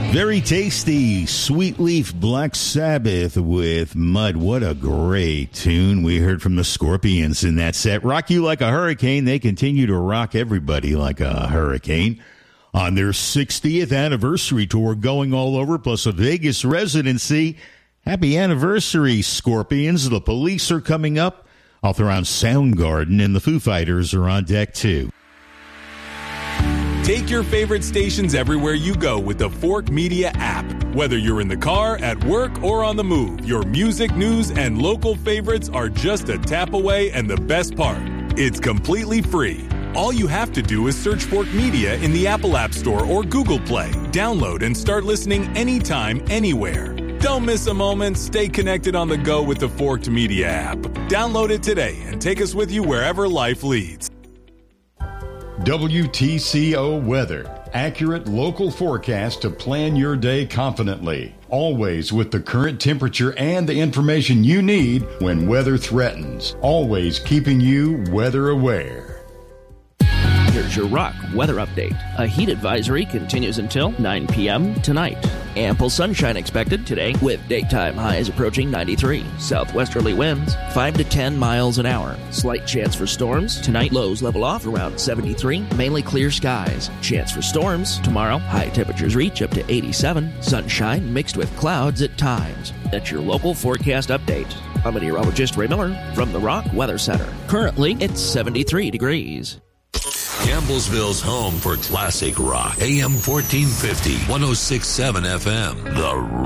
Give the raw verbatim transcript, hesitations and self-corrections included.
Very tasty, Sweet Leaf Black Sabbath with Mud. What a great tune. We heard from the Scorpions in that set. Rock You Like a Hurricane. They continue to rock everybody like a hurricane. On their sixtieth anniversary tour, going all over, plus a Vegas residency. Happy anniversary, Scorpions. The Police are coming up. All around Soundgarden, and the Foo Fighters are on deck, too. Take your favorite stations everywhere you go with the Fork Media app. Whether you're in the car, at work, or on the move, your music, news, and local favorites are just a tap away, and the best part, it's completely free. All you have to do is search Fork Media in the Apple App Store or Google Play. Download and start listening anytime, anywhere. Don't miss a moment. Stay connected on the go with the Forked Media app. Download it today and take us with you wherever life leads. W T C O Weather. Accurate local forecast to plan your day confidently. Always with the current temperature and the information you need when weather threatens. Always keeping you weather aware. Here's your Rock weather update. A heat advisory continues until nine p.m. tonight. Ample sunshine expected today with daytime highs approaching ninety-three. Southwesterly winds five to ten miles an hour. Slight chance for storms. Tonight lows level off around seventy-three. Mainly clear skies. Chance for storms tomorrow. High temperatures reach up to eighty-seven. Sunshine mixed with clouds at times. That's your local forecast update. I'm meteorologist Ray Miller from the Rock Weather Center. Currently it's seventy-three degrees. Campbellsville's home for classic rock. A M fourteen fifty, one oh six point seven F M. The